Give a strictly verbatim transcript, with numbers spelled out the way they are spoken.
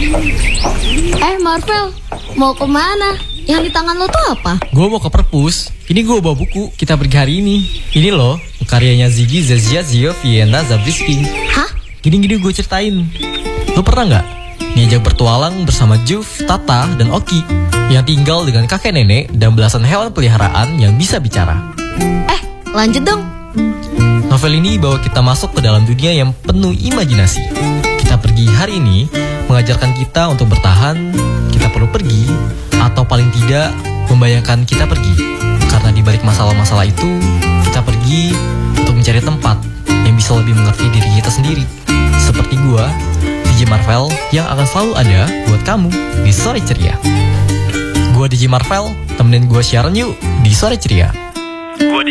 Eh Marvel, mau kemana? Yang di tangan lo tuh apa? Gue mau ke perpus. Ini gue bawa buku. Kita pergi hari ini. Ini loh, karyanya Ziggy Zazia Zio Vienna Zabriskie. Hah? Gini-gini gue ceritain. Lo pernah nggak diajak bertualang bersama Juf, Tata, dan Oki yang tinggal dengan kakek nenek dan belasan hewan peliharaan yang bisa bicara? Eh, lanjut dong. Novel ini bawa kita masuk ke dalam dunia yang penuh imajinasi. Kita pergi hari ini mengajarkan kita untuk bertahan. Kita perlu pergi, atau paling tidak membayangkan kita pergi. Karena di balik masalah-masalah itu, kita pergi untuk mencari tempat yang bisa lebih mengerti diri kita sendiri. Seperti gua, D J Marvel, yang akan selalu ada buat kamu di Sore Ceria. Gua D J Marvel, temenin gua siaran yuk di Sore Ceria. Gua D